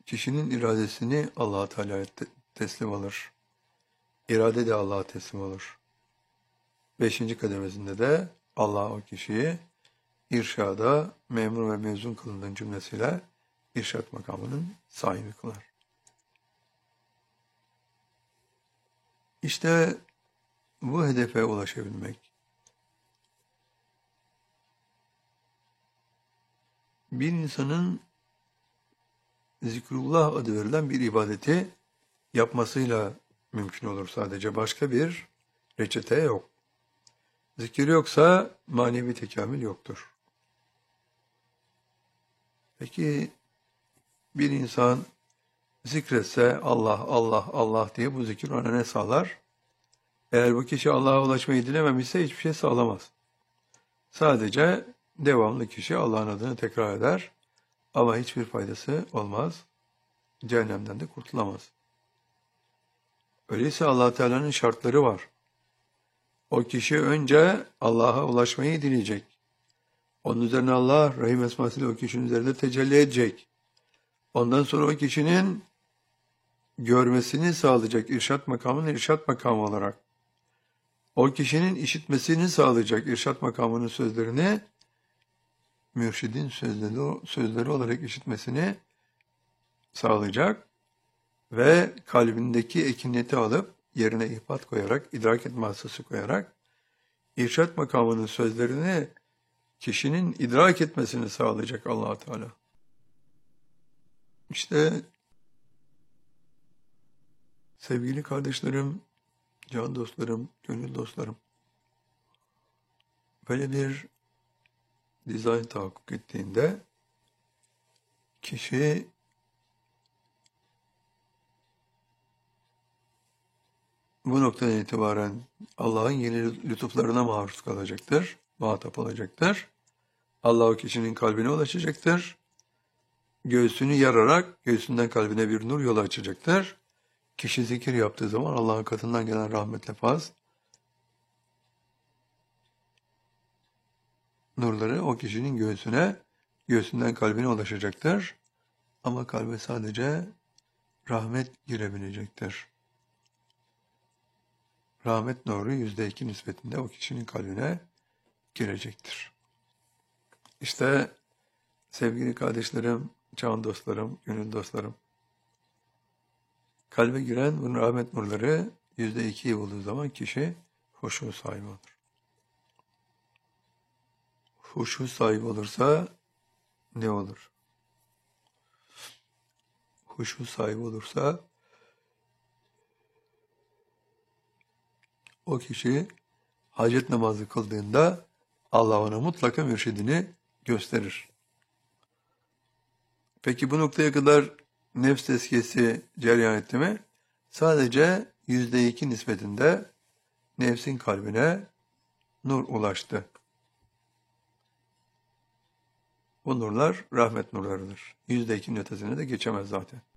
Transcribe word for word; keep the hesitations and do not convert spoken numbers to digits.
kişinin iradesini Allah-u Teala'ya te- teslim alır. İrade de Allah'a teslim olur. Beşinci kademesinde de Allah o kişiyi irşada memur ve mezun kılındığın cümlesiyle irşat makamının sahibi kılar. İşte bu hedefe ulaşabilmek, bir insanın zikrullah adı verilen bir ibadeti yapmasıyla mümkün olur sadece. Başka bir reçete yok. Zikir yoksa manevi tekamül yoktur. Peki bir insan zikretse Allah, Allah, Allah diye bu zikir ona ne sağlar? Eğer bu kişi Allah'a ulaşmayı dilememişse hiçbir şey sağlamaz. Sadece devamlı kişi Allah'ın adını tekrar eder ama hiçbir faydası olmaz. Cehennemden de kurtulamaz. Öyleyse Allah Teala'nın şartları var. O kişi önce Allah'a ulaşmayı dileyecek. Onun üzerine Allah Rahim esmasıyla o kişinin üzerinde tecelli edecek. Ondan sonra o kişinin görmesini sağlayacak irşat makamının irşat makamı olarak. O kişinin işitmesini sağlayacak irşat makamının sözlerini mürşidin sözleri, sözleri olarak işitmesini sağlayacak ve kalbindeki ekiniyeti alıp yerine ihbat koyarak, idrak etme hassası koyarak irşat makamının sözlerini kişinin idrak etmesini sağlayacak Allah Teala. İşte sevgili kardeşlerim, can dostlarım, gönül dostlarım, böyle bir dizayn tahakkuk ettiğinde kişi bu noktadan itibaren Allah'ın yeni lütuflarına maruz kalacaktır, muhatap olacaktır. Allah o kişinin kalbine ulaşacaktır. Göğsünü yararak göğsünden kalbine bir nur yolu açacaktır. Kişi zikir yaptığı zaman Allah'ın katından gelen rahmetle faz nurları o kişinin göğsüne, göğsünden kalbine ulaşacaktır. Ama kalbe sadece rahmet girebilecektir. Rahmet nuru yüzde iki nispetinde o kişinin kalbine girecektir. İşte sevgili kardeşlerim, can dostlarım, gönül dostlarım, kalbe giren bu rahmet nurları yüzde ikiyi bulduğu zaman kişi huşu sahibi olur. Huşu sahibi olursa ne olur? Huşu sahibi olursa o kişi hacet namazı kıldığında Allah ona mutlaka mürşidini gösterir. Peki bu noktaya kadar nefs tezkiyesi cereyan etti mi? Sadece yüzde iki nispetinde nefsin kalbine nur ulaştı. Bu nurlar rahmet nurlarıdır. Yüzde ikinin ötesine de geçemez zaten.